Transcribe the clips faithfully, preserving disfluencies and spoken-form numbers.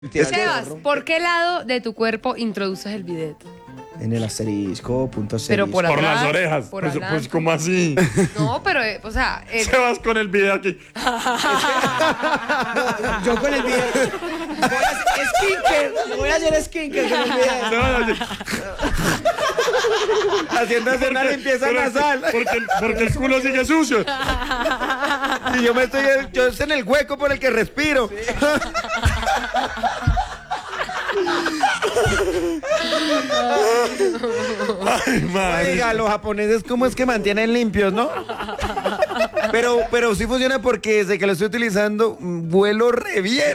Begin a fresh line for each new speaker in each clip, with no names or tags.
Sebas, ¿por qué lado de tu cuerpo introduces el bidet?
En el asterisco, punto
Pero
asterisco.
por
Por
atrás,
las orejas.
por
Pues,
adelante.
pues, ¿cómo así?
No, pero, eh, o sea, el-
Se vas con el video aquí.
Yo con el video. Voy a hacer skincare. Voy a hacer skincare con el video.
Se van así.
Haciendo hacer una limpieza
Pero-
nasal.
Porque, porque el culo sigue sucio.
Y yo me estoy. Yo estoy en el hueco por el que respiro.
Ay, madre.
Oiga, los japoneses, ¿cómo es que mantienen limpios, no? Pero, pero sí funciona porque desde que lo estoy utilizando, mm, vuelo re bien.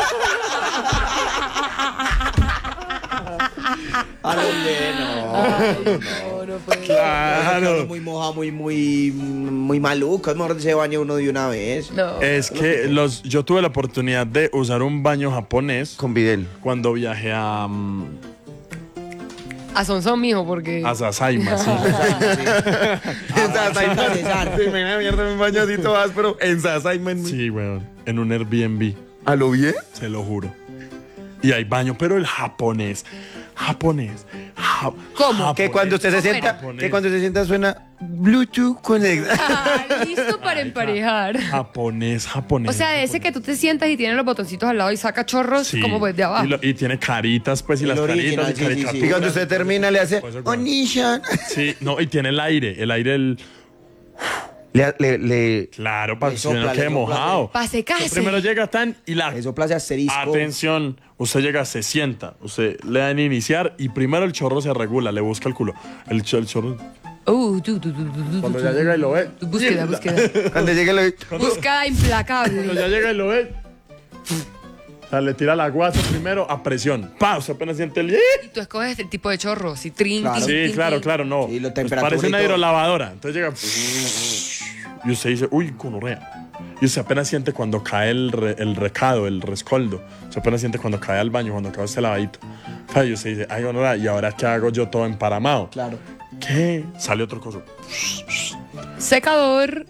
A lo bueno.
no, no puede.
Claro.
Muy mojado, muy, muy, muy maluco. Es mejor se baña uno de una vez.
No.
Es que los, yo tuve la oportunidad de usar un baño japonés
Con Videl.
cuando viajé a, mm,
A Sonson, mijo, porque...
a Sasaima, sí.
En Sasaima. Sí, me da mierda un bañocito áspero. En Sasaima. en-
Sí, weón. En un Airbnb,
¿A lo bien?
se lo juro. Y hay baño, pero el japonés. Japonés. ja-
¿Cómo?
japonés,
Que cuando usted se sienta,
japonés,
que cuando se sienta suena Bluetooth Connect.
Ah, listo para emparejar.
Japonés, japonés.
O sea, de ese que tú te sientas y tiene los botoncitos al lado y saca chorros
Sí.
como pues de abajo.
Y, lo- y tiene caritas, pues, y
El
las
original,
caritas y
sí, sí, sí.
caricaturas.
Y cuando usted termina le hace
Pues, bueno.
Onishan.
Sí, no, y tiene el aire, el aire, el...
Le, le, le,
Claro, para
Le
que
sopla,
no
le
quede
sopla,
mojado.
Pa' secarse.
Usted primero llega tan y la...
eso place asterisco.
Atención, usted llega, se sienta, usted le da en iniciar y primero el chorro se regula, le busca el culo. El, cho- el chorro...
Uh, tu, tu, tu, tu, tu,
Cuando
tu,
ya
tu.
llega y lo ve...
Búsqueda, búsqueda.
Cuando llegue le
Búsqueda
Cuando
implacable.
ya llega y lo ve... O sea, le tira la guasa primero a presión. ¡Pah! Usted apenas siente el...
Y tú escoges el tipo de chorro, si trin,
Claro.
tin,
Sí,
tin,
claro,
tin.
claro, no.
Sí, lo
Pues
temperatura
parece
y
una
todo.
hidrolavadora. Entonces llega... Y usted dice, uy, gonorrea. Y usted apenas siente cuando cae el, re- el recado, el rescoldo. Usted apenas siente cuando cae al baño, cuando cae este lavadito. O sea, y usted dice, ay, gonorrea, ¿y ahora qué hago yo todo emparamado?
Claro.
¿Qué? Sale otro coso.
Secador.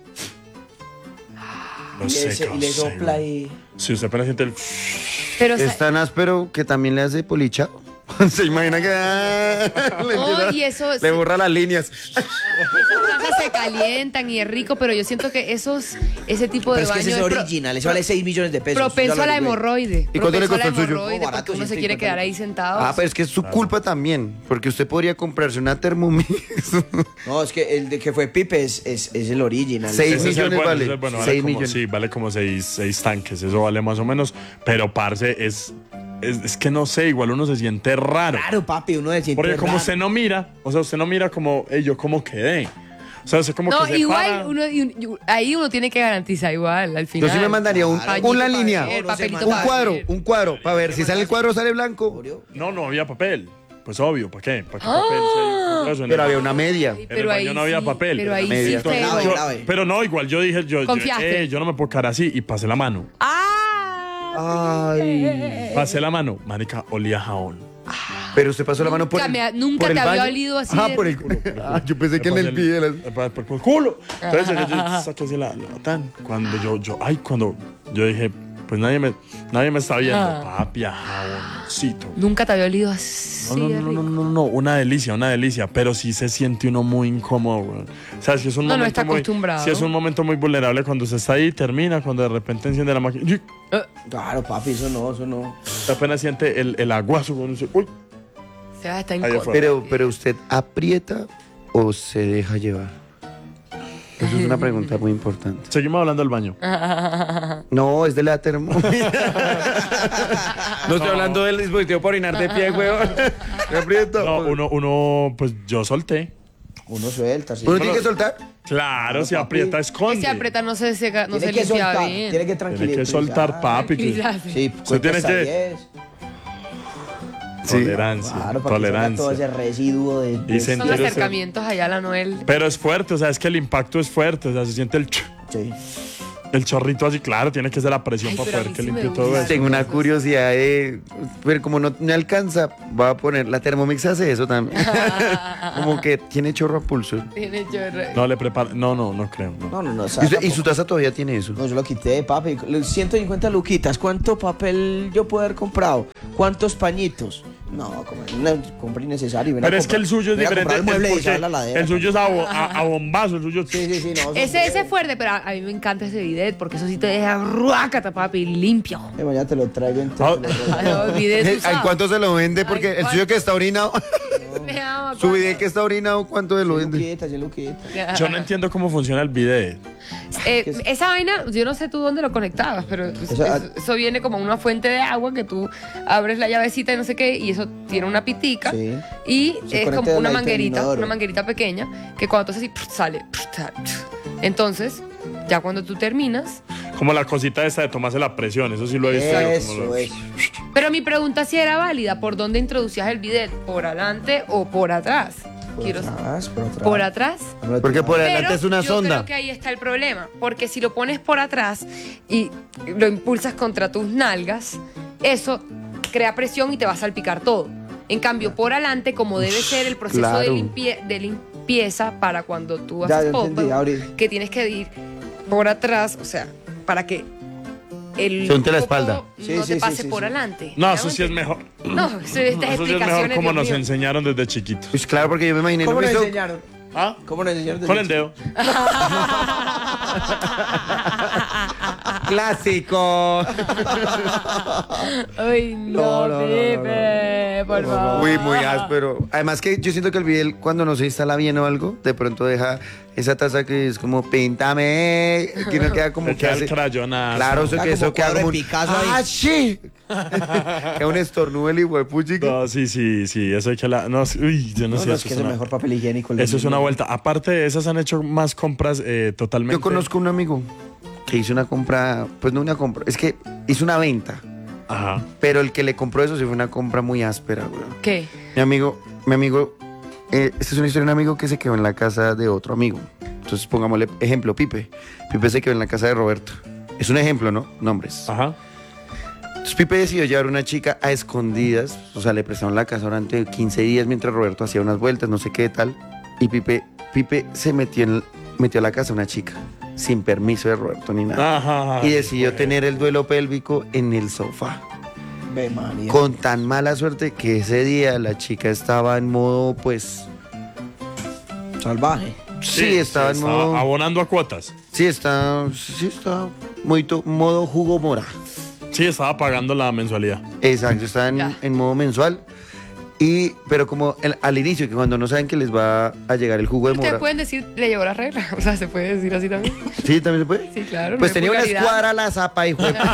Lo
Y, ese-
seca,
y le
seco.
sopla y.
Si usted apenas siente el...
Pero
Es tan áspero que también le hace polichado. Se imagina que ah, le,
Oh,
empieza-
y eso-
le borra las líneas.
esas cajas se calientan y es rico, pero yo siento que esos, ese tipo de
Pero es que
baño
ese es
pro-
original, ese vale seis millones de pesos.
propenso
Ya
a
lo
la
averigüé.
hemorroide.
¿Y cuánto le
Propenso a la
costó el suyo?
hemorroide,
No, barato,
porque uno se
ciento
quiere
cincuenta.
quedar ahí sentado.
Ah, pero es que es su culpa también. Porque usted podría comprarse una Thermomix.
No, es que el de que fue Pipe es, es, es el original.
Seis
Ese es el
millones
bueno,
vale.
ese es el bueno, vale
Seis
como-
millones.
Sí, vale como seis, seis tanques, eso vale más o menos. Pero, parce, es, es, es que no sé, igual uno se siente raro.
Claro, papi, uno de siente
Porque como
raro.
usted no mira, o sea, usted no mira como, hey, yo cómo quedé. O sea, usted como
No,
que se
igual,
para.
uno, y- y- ahí uno tiene que garantizar igual, al
Yo
final.
sí me mandaría un,
Pañito
una
pa'
línea.
ver,
No, no se
papelito
manda.
Un
pa'
cuadro,
ver.
un cuadro. Para ver, si sale el cuadro, sale blanco.
Obvio.
No, no había papel. Pues obvio, ¿para qué? ¿Para qué
Ah.
papel? Sí, eso en
Pero
el-
había una media.
Ay,
En el baño no había
sí,
papel.
Pero ahí
Media.
sí feo.
Grave,
Yo-
grave.
pero no, igual yo dije, yo, yo,
Confiaste.
eh, yo no me puedo quedar así y pasé la mano.
¡Ah!
Ay.
Pasé la mano, marica, olía a jabón.
Pero usted pasó la mano por
Nunca
el
me ha- nunca
por el
te había
baño.
olido así
Ah,
de
por el Ah, yo pensé que en el pie. de las-
Por, por- por el culo. Entonces yo, yo saqué así la, la tan. Cuando yo, yo, ay, cuando yo dije, pues nadie me, nadie me está viendo.
Ah.
Papi, a jaboncito.
Nunca te había olido así
No, no,
de
no, no,
rico.
no, no, una delicia, una delicia, pero sí se siente uno muy incómodo, güey. O sea, si es un
No, no
momento
está
muy,
acostumbrado.
si es un momento muy vulnerable cuando usted está ahí, termina, cuando de repente enciende la máquina, ¡y!
Claro, papi, eso no, eso no.
usted apenas siente el, el aguazo, cuando dice, uy,
Se va a estar
Ahí
incómodo.
afuera.
Pero, pero usted aprieta o se deja llevar. Eso es una pregunta muy importante.
seguimos hablando del baño.
No, es de la Thermomix. No estoy hablando del dispositivo para orinar de pie, weón. ¿Me aprieto?
No, uno, uno, pues yo solté.
Uno suelta, sí.
¿Uno tiene que soltar?
Claro, si
papi.
aprieta, esconde.
Ese aprieta no se seca, no
Tiene
se
que
limpia
soltar,
bien.
tiene que tranquilizar.
Tiene que soltar, papi. que-
Tranquilizarse.
Sí,
Usted
cuenta
tiene
hasta
que-
diez.
Tolerancia,
Claro, para que salga todo ese
tolerancia.
residuo de... de-
Y
Son
sentir ese-
acercamientos allá a la Noel.
Pero es fuerte, o sea, es que el impacto es fuerte, o sea, se siente el... ch-
Sí.
El chorrito así, claro, tiene que ser la presión
Ay,
para
pero a
poder
mí
que
sí me
limpie todo
gusta.
eso.
Tengo una curiosidad de. Pero como no me alcanza, voy a poner. La Thermomix hace eso también. Como que tiene chorro a pulso.
Tiene chorro.
No, le prepara. No, no, no creo. no.
No, no, no.
¿Y, usted- y su taza todavía tiene eso?
No, yo lo quité, papi. ciento cincuenta luquitas. ¿Cuánto papel yo puedo haber comprado? ¿Cuántos pañitos? No, como, no compré innecesario.
Pero es que el suyo es
Ven a
diferente.
comprar el mueble
es
y echar
porque
la ladera.
el suyo es a, bo- a- a bombazo, el suyo.
Sí, sí, sí, no. eso-
Ese, ese es fuerte, pero a, a mí me encanta ese bidet porque eso sí te deja ruácata, papi, limpio.
Eh, mañana te lo traigo
Ah,
entonces.
Ay, no, bidet
¿En
usado.
cuánto se lo vende? Porque
Ay,
el suyo que está orinado.
Me ama,
Su
¿cuánto?
video que está orinado, ¿cuánto se lo vende?
Luquitas, sí, luquitas.
Yo no entiendo cómo funciona el bidet.
Eh, esa vaina, yo no sé tú dónde lo conectabas, pero eso,
Eso-
eso- eso viene como una fuente de agua que tú abres la llavecita y no sé qué, y eso tiene una pitica.
Sí.
Y
Se
es
conecta
como
al
una
ladito del
manguerita,
inodoro.
una manguerita pequeña, que cuando tú haces así, ¡prr! Sale. ¡prr! Sale, ¡prr! Entonces, ya cuando tú terminas.
Como la cosita esa de tomarse la presión, eso sí lo he visto. yo, como
Eso,
lo-
eso.
Pero mi pregunta sí era válida, ¿por dónde introducías el bidet? ¿Por adelante o por atrás?
Por
Quiero
atrás, por atrás.
¿Por atrás?
Porque por adelante
Pero
es una
yo
sonda.
creo que ahí está el problema, porque si lo pones por atrás y lo impulsas contra tus nalgas, eso crea presión y te va a salpicar todo. En cambio, por adelante, como debe ser el proceso de,
claro.
limpie- de limpieza para cuando tú
Ya,
haces
ya entendí,
popó,
ahorita.
que tienes que ir por atrás, o sea, para que el
Se unte la
popó
espalda.
no
Sí,
te
sí, sí,
pase
sí,
por
sí.
adelante.
No,
¿Me
eso
hago
sí es
entender?
mejor.
No, eso, estas
Eso sí es mejor
explicaciones,
como
Dios
nos
mío.
enseñaron desde chiquitos.
Pues claro, porque yo me imaginé.
¿Cómo
¿no
nos
hizo?
enseñaron?
¿Ah?
¿Cómo nos enseñaron?
Con el dedo.
Clásico.
Ay, no,
No, no, no,
Pepe, por favor.
Uy, muy áspero. Además que yo siento que el video cuando no se instala bien o algo, de pronto deja esa taza que es como píntame, que no queda como
Le
que
queda
hace.
el crayonazo.
Claro, eso
Queda
que
como
eso queda
cuadro
como
de
un
Picasso ahí.
¡Ah, sí! Queda un estornudo el hijo de puchi.
No, sí, sí, sí, eso hay que la... No, sí, uy, yo no,
No,
sé.
no,
eso
es que
es
es el
una-
mejor papel higiénico.
Eso es una vuelta. Aparte de esas, han hecho más compras eh, totalmente.
Yo conozco un amigo que hizo una compra, pues no una compra, es que hizo una venta,
Ajá.
pero el que le compró eso sí fue una compra muy áspera, güey.
¿Qué?
Mi amigo, mi amigo, eh, esta es una historia de un amigo que se quedó en la casa de otro amigo. Entonces pongámosle ejemplo, Pipe. Pipe se quedó en la casa de Roberto. Es un ejemplo, ¿no? Nombres.
Ajá.
Entonces Pipe decidió llevar una chica a escondidas, o sea, le prestaron la casa durante quince días mientras Roberto hacía unas vueltas, no sé qué tal. Y Pipe, Pipe se metió, en, metió a la casa una chica, sin permiso de Roberto ni nada.
Ajá.
Y decidió tener el duelo pélvico en el sofá.
Ve, María.
Con tan mala suerte que ese día la chica estaba en modo, pues...
Salvaje.
Sí, estaba en
estaba
modo...
abonando a cuotas.
Sí, está... Sí, está... Muy modo jugo mora.
Sí, estaba pagando la mensualidad.
Exacto, está en,
Ya.
en modo mensual. Y, pero como el- al inicio, que cuando no saben que les va a llegar el jugo de
Ustedes
mora.
pueden decir, le llegó la regla. O sea, se puede decir así también.
Sí, también se puede.
Sí, claro.
Pues
no hay
tenía una
vulgaridad.
escuadra la zapa, hijo de-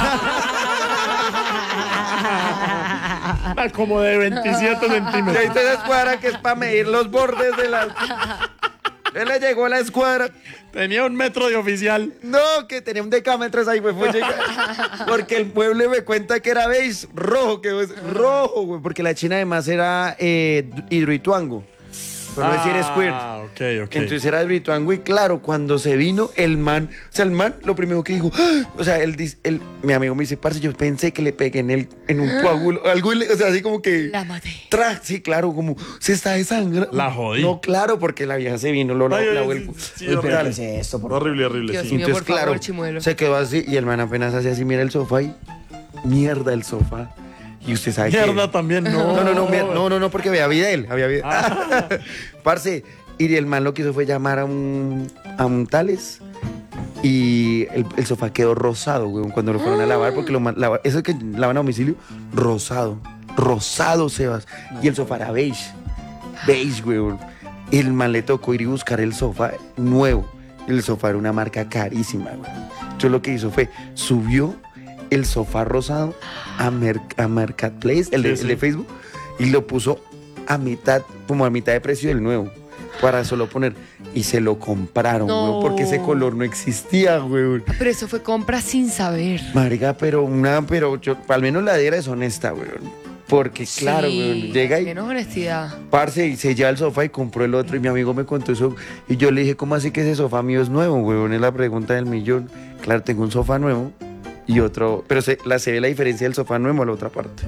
Ah, como de veintisiete
Y ahí
centímetros.
está esa escuadra que es para medir los bordes de la... Él le llegó la escuadra.
Tenía un metro de oficial.
No, que tenía un decámetro ahí, pues fue llegar. Porque el mueble me cuenta que era beige, rojo, que es rojo, güey. Porque la china además era eh, hidroituango. Por no decir squirt.
Ah, ok, ok.
Entonces era hidroituango y claro, cuando se vino el man, o sea, el man lo primero que dijo, ¡ah! O sea, él, dice- él, mi amigo me dice, parce, yo pensé que le pegué en, el, en un coágulo, algo, le- o sea, así como que...
La maté.
Tra, sí, claro, como se está desangrando.
La jodí.
No, claro, porque la vieja se vino, lo
Ay,
la
ay,
vuelvo.
sí, sí,
Uy,
horrible.
pero-
¿Qué es esto? Por favor?
Horrible, horrible,
Dios
sí.
mío.
Entonces,
por favor,
claro,
chimuelo.
se quedó así y el man apenas hace así, mira el sofá y mierda el sofá. Y usted sabe
Mierda
que...
también, no.
No, no, no, mier- no, no, no, porque había Videl, había Videl. Parce, y el man lo que hizo fue llamar a un, a un Tales y el, el sofá quedó rosado, güey, cuando lo fueron a lavar, porque lo ma- lava- eso que lavan a domicilio, rosado, rosado, Sebas. Y el sofá era beige, beige, güey. El man le tocó ir y buscar el sofá nuevo. El sofá era una marca carísima, güey. Entonces lo que hizo fue, subió el sofá rosado a, Mer- a Marketplace, el de,
Sí, sí.
el de Facebook, y lo puso a mitad, como a mitad de precio del nuevo, para solo poner, y se lo compraron,
No.
güey, porque ese color no existía, güey.
Pero eso fue compra sin saber.
Marica, pero una, pero yo, al menos la de era es honesta, güey. Porque, claro,
Sí,
weón, llega y,
menos honestidad.
parce, y se lleva el sofá y compró el otro. Y mi amigo me contó eso. Y yo le dije, ¿cómo así que ese sofá mío es nuevo, weón? Es la pregunta del millón. Claro, tengo un sofá nuevo y otro. Pero se, la, se ve la diferencia del sofá nuevo a la otra parte.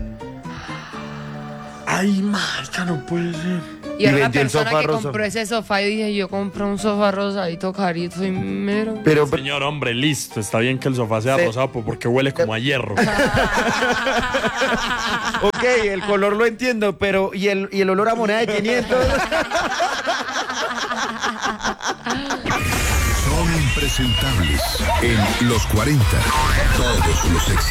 Ay, marica, no puede ser.
Y era
Y
la
vendió el
persona
sofá
que
rosa.
compró ese sofá y dije, yo compré un sofá rosadito carito y mero.
Pero,
Señor, hombre, listo. Está bien que el sofá sea
Sí.
rosado po- porque huele como a hierro.
ok, el color lo entiendo, pero. ¿Y el, y el olor a moneda de quinientos?
Son impresentables en los cuarenta. Todos los éxitos.